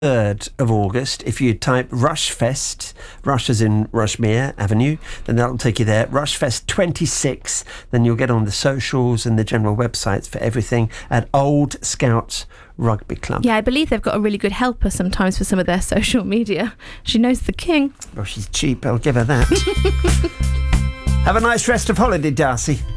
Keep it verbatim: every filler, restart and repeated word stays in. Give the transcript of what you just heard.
third of August. If you type Rushfest, Rush as in Rushmere Avenue, then that'll take you there. Rushfest twenty-six, then you'll get on the socials and the general websites for everything at Old Scouts Rugby Club. Yeah, I believe they've got a really good helper sometimes for some of their social media. She knows the king. Well, she's cheap, I'll give her that. Have a nice rest of holiday, Darcy.